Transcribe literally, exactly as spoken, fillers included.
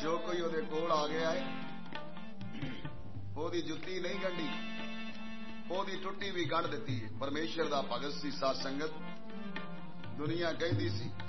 जो कोई ਉਹਦੇ ਕੋਲ आ गया है ਉਹਦੀ ਜੁੱਤੀ नहीं गंढी, ਉਹਦੀ टुट्टी भी गंढ ਦਿੱਤੀ है। परमेश्वर ਦਾ भगत सी, साध संगत दुनिया कहती सी